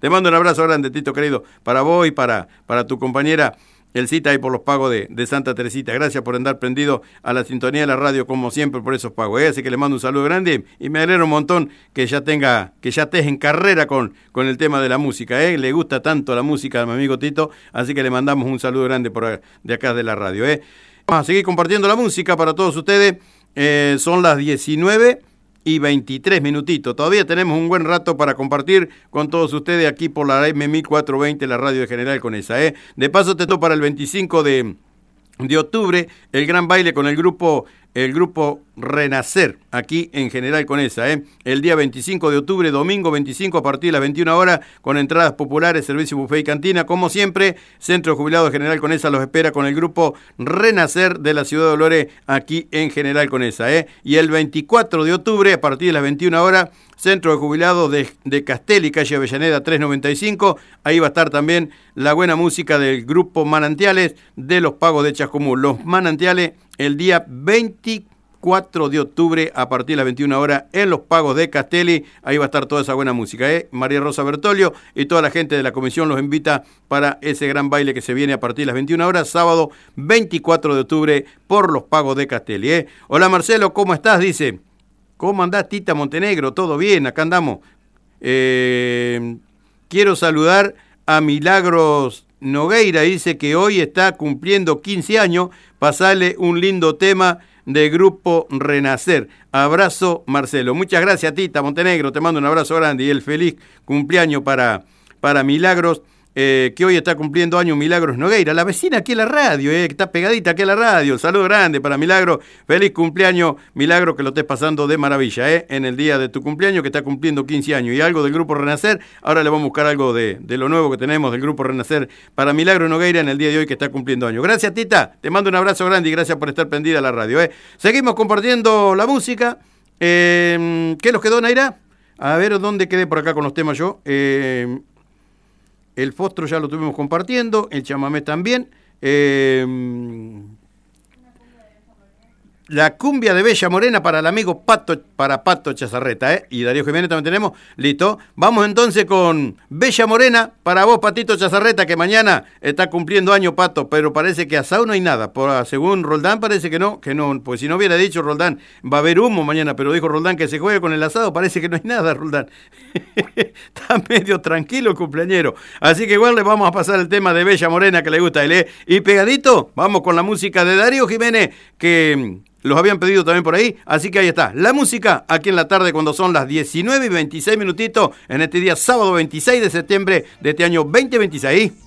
Te mando un abrazo grande, Tito querido, para vos y para tu compañera Elcita ahí por los pagos de Santa Teresita. Gracias por andar prendido a la sintonía de la radio como siempre por esos pagos. Así que le mando un saludo grande y me alegra un montón que ya estés en carrera con el tema de la música. Le gusta tanto la música a mi amigo Tito, así que le mandamos un saludo grande de acá de la radio. Vamos a seguir compartiendo la música para todos ustedes. Son las 19:23 minutitos. Todavía tenemos un buen rato para compartir con todos ustedes aquí por la AM1420, la radio de General Conesa. De paso te toco para el 25 de octubre el gran baile con el grupo Renacer, aquí en General Conesa. El día 25 de octubre, domingo 25, a partir de las 21 horas, con entradas populares, servicio buffet y cantina. Como siempre, Centro de Jubilados de General Conesa los espera con el grupo Renacer de la Ciudad de Dolores, aquí en General Conesa. Y el 24 de octubre, a partir de las 21 horas, Centro de Jubilados de Castelli, calle Avellaneda 395. Ahí va a estar también la buena música del grupo Manantiales de los Pagos de Chascomús. Los Manantiales, el día 24 de octubre a partir de las 21 horas en los Pagos de Castelli. Ahí va a estar toda esa buena música. María Rosa Bertolio y toda la gente de la comisión los invita para ese gran baile que se viene a partir de las 21 horas, sábado 24 de octubre por los Pagos de Castelli. Hola Marcelo, ¿cómo estás? Dice, ¿cómo andás, Tita Montenegro? ¿Todo bien? Acá andamos. Quiero saludar a Milagros Nogueira, dice que hoy está cumpliendo 15 años. Pasale un lindo tema de grupo Renacer. Abrazo, Marcelo. Muchas gracias, Tita Montenegro. Te mando un abrazo grande y el feliz cumpleaños para Milagros, que hoy está cumpliendo años, Milagros Nogueira, la vecina aquí en la radio, que está pegadita aquí en la radio. Saludo grande para Milagros. Feliz cumpleaños, Milagros, que lo estés pasando de maravilla, en el día de tu cumpleaños, que está cumpliendo 15 años. Y algo del grupo Renacer, ahora le vamos a buscar algo de lo nuevo que tenemos del grupo Renacer para Milagros Nogueira en el día de hoy, que está cumpliendo años. Gracias, Tita. Te mando un abrazo grande y gracias por estar prendida a la radio. Seguimos compartiendo la música. ¿Qué nos quedó, Naira? A ver, ¿dónde quedé por acá con los temas yo? El Fostro ya lo tuvimos compartiendo, el chamamé también. La cumbia de Bella Morena para el amigo Pato Chazarreta, y Darío Jiménez también tenemos. Listo. Vamos entonces con Bella Morena para vos, Patito Chazarreta, que mañana está cumpliendo año, Pato, pero parece que asado no hay nada. Según Roldán parece que no, pues si no hubiera dicho Roldán, va a haber humo mañana, pero dijo Roldán que se juegue con el asado, parece que no hay nada, Roldán. Está medio tranquilo el cumpleañero. Así que igual le vamos a pasar el tema de Bella Morena que le gusta a él, Y pegadito, vamos con la música de Darío Jiménez, que los habían pedido también por ahí, así que ahí está, la música aquí en la tarde cuando son las 19:26 minutitos en este día sábado 26 de septiembre de este año 2026.